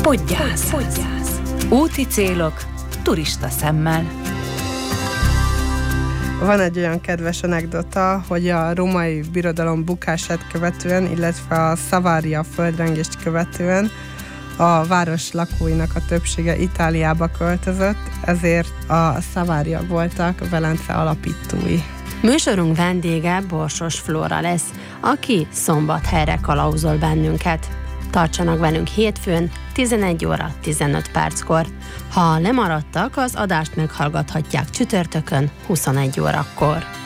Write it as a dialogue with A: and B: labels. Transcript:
A: Podgyász. Úti célok turista szemmel.
B: Van egy olyan kedves anekdota, hogy a római birodalom bukását követően, illetve a Savaria földrengést követően a város lakóinak a többsége Itáliába költözött, ezért a Savaria voltak Velence alapítói.
C: Műsorunk vendége Borsos Flóra lesz, aki szombathelyre kalauzol bennünket. Tartsanak velünk hétfőn, 11 óra 15 perckor. Ha lemaradtak, az adást meghallgathatják csütörtökön, 21 órakor.